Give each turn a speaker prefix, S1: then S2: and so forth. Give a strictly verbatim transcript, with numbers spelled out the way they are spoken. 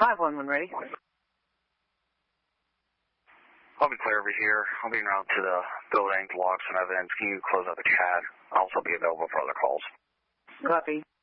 S1: five one one ready.
S2: I'll be clear over here. I'll be en route to the building to log some evidence. Can you close out the chat? I'll also be available for other calls.
S1: Copy.